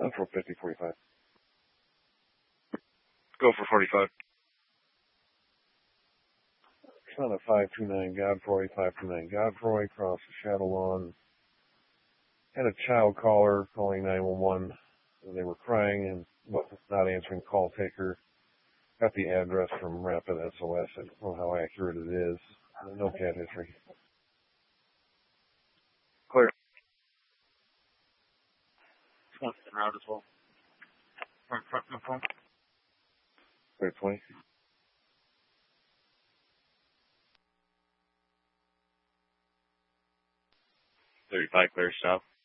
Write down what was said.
For 50, 45. Go for 45. Son of 529 Godfroy, 529 Godfroy, across the Shadow Lawn. Had a child caller calling 911. They were crying and not answering call taker. Got the address from Rapid SOS. I don't know how accurate it is. No cat history. Clear. Just want to route as well. Front my phone. Clear 20. 35 clear south.